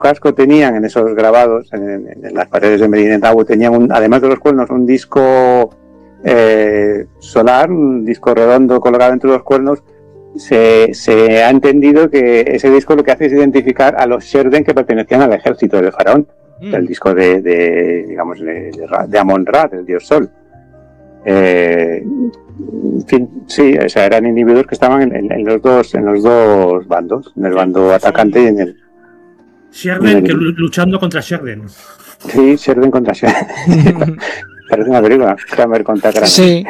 casco tenían en esos grabados, en las paredes de Medina Tabu, tenían, además de los cuernos, un disco solar, un disco redondo colocado entre los cuernos. Se ha entendido que ese disco lo que hace es identificar a los Sherden que pertenecían al ejército del faraón, el disco de Amon-Ra, del dios Sol. En fin, sí, o sea, eran individuos que estaban en los dos bandos, en el bando atacante y en el Sherden, que luchando contra Sherden. Sí, Sherden contra Sherden. Parece una película, Kramer contra Kramer. Sí.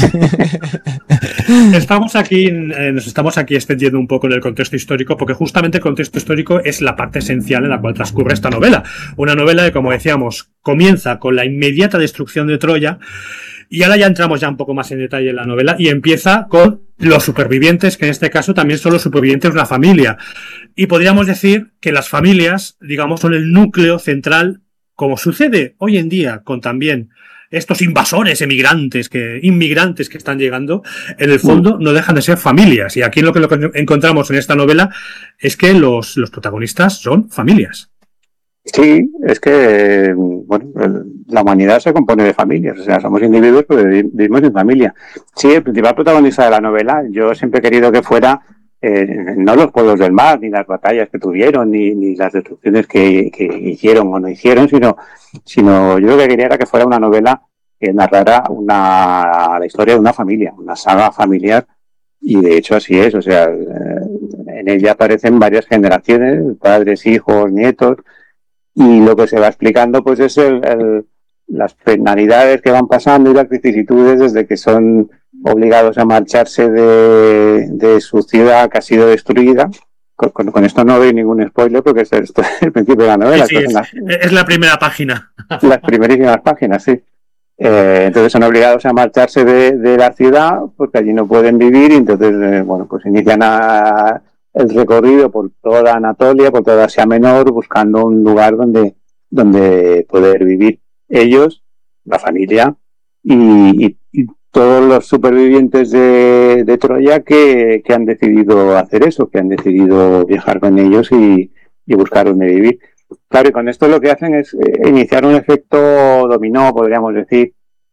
Nos estamos aquí extendiendo un poco en el contexto histórico, porque justamente el contexto histórico es la parte esencial en la cual transcurre esta novela. Una novela que, como decíamos, comienza con la inmediata destrucción de Troya, y ahora ya entramos ya un poco más en detalle en la novela, y empieza con los supervivientes, que en este caso también son los supervivientes de una familia. Y podríamos decir que las familias, digamos, son el núcleo central, como sucede hoy en día con también estos invasores, inmigrantes que están llegando, en el fondo no dejan de ser familias. Y aquí lo que encontramos en esta novela es que los protagonistas son familias. Sí, es que la humanidad se compone de familias, o sea, somos individuos, pero vivimos en familia. Sí, el principal protagonista de la novela, yo siempre he querido que fuera no los pueblos del mar, ni las batallas que tuvieron, ni las destrucciones que hicieron o no hicieron, sino yo lo que quería era que fuera una novela que narrara la historia de una familia, una saga familiar, y de hecho así es, o sea, en ella aparecen varias generaciones, padres, hijos, nietos, y lo que se va explicando pues es las penalidades que van pasando y las vicisitudes desde que son obligados a marcharse de su ciudad que ha sido destruida. Con esto no doy ningún spoiler porque esto es el principio de la novela. Sí, es la primera página. Las primerísimas páginas, sí. Entonces son obligados a marcharse de la ciudad porque allí no pueden vivir, y entonces pues inician el recorrido por toda Anatolia, por toda Asia Menor, buscando un lugar donde poder vivir ellos, la familia y todos los supervivientes de Troya que han decidido hacer eso, que han decidido viajar con ellos y buscar donde vivir. Claro, y con esto lo que hacen es iniciar un efecto dominó, podríamos decir,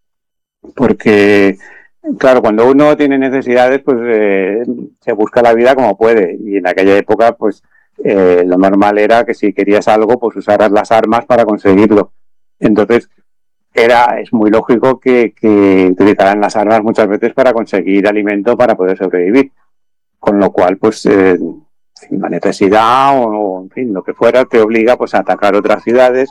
porque, claro, cuando uno tiene necesidades, pues se busca la vida como puede, y en aquella época, pues lo normal era que si querías algo, pues usaras las armas para conseguirlo. Entonces, es muy lógico que utilizaran las armas muchas veces para conseguir alimento para poder sobrevivir, con lo cual, pues la necesidad o en fin, lo que fuera, te obliga pues a atacar otras ciudades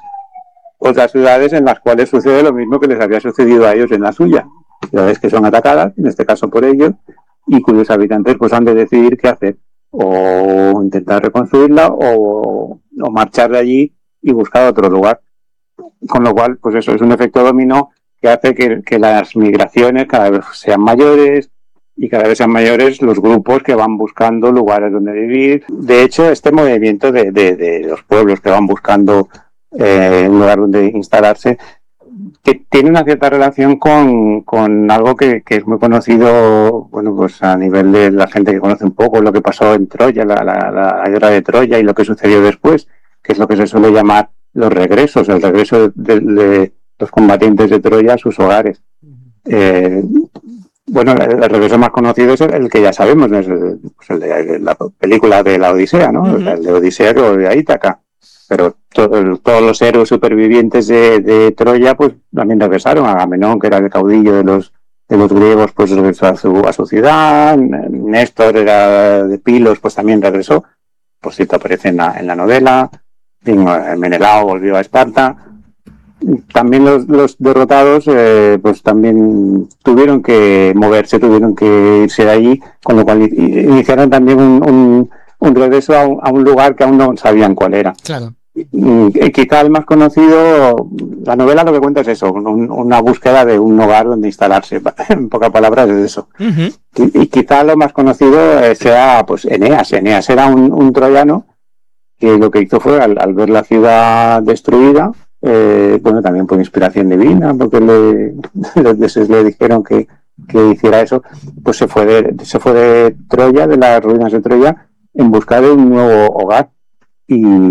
en las cuales sucede lo mismo que les había sucedido a ellos en la suya, ciudades que son atacadas, en este caso por ellos, y cuyos habitantes pues han de decidir qué hacer, o intentar reconstruirla o marchar de allí y buscar otro lugar. Con lo cual, pues eso es un efecto dominó que hace que las migraciones cada vez sean mayores, y cada vez sean mayores los grupos que van buscando lugares donde vivir. De hecho, este movimiento de los pueblos que van buscando un lugar donde instalarse, que tiene una cierta relación con algo que es muy conocido, pues a nivel de la gente que conoce un poco lo que pasó en Troya, la guerra de Troya y lo que sucedió después, que es lo que se suele llamar los regresos, el regreso de los combatientes de Troya a sus hogares. El regreso más conocido es el que ya sabemos, es el de la película de la Odisea, ¿no? Uh-huh. El de Odisea que volvió a Ítaca. Pero todos los héroes supervivientes de Troya, pues también regresaron. Agamenón, que era el caudillo de los griegos, pues regresó a su ciudad. Néstor era de Pilos, pues también regresó. Por cierto, aparece en la novela. Menelao volvió a Esparta. También los derrotados pues también tuvieron que moverse, tuvieron que irse de allí, con lo cual iniciaron también un regreso a un lugar que aún no sabían cuál era. Claro. Quizá el más conocido, la novela lo que cuenta es eso, una búsqueda de un hogar donde instalarse, en pocas palabras es eso. Uh-huh. Y quizá lo más conocido sea pues Eneas. Eneas era un troyano que lo que hizo fue al ver la ciudad destruida, también por inspiración divina, porque los dioses le dijeron que hiciera eso, pues se fue de Troya, de las ruinas de Troya, en busca de un nuevo hogar, y